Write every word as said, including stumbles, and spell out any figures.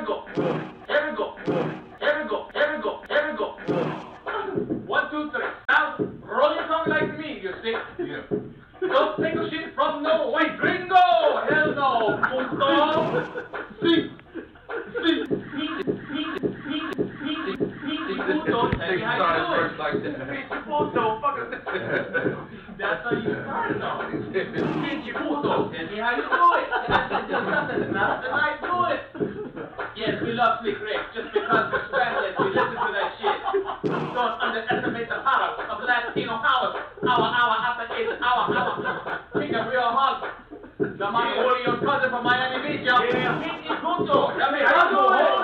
go. Here we go. Here we go. Here we go. Here we go. One, two, three. Now, roll your tongue like me, you see? Yeah. Don't take a shit from no way. Gringo! Hell no. Puto. See. See. See. See. See. See. Puto. Tell me how you do it. Like that. Pinche puto. Fucker. That's how you start now. Pinche puto. Tell me how you do it. That's nothing. Nothing I do it. Yes, we love Slick Rick. Just because we're Spanish, we listen to that shit. Don't underestimate the power of Latino house. Hour, hour, after eight, hour, hour. Take a real hug. The man who your cousin from Miami Beach, yo. Yeah. Pinche puto. Tell me how you do it.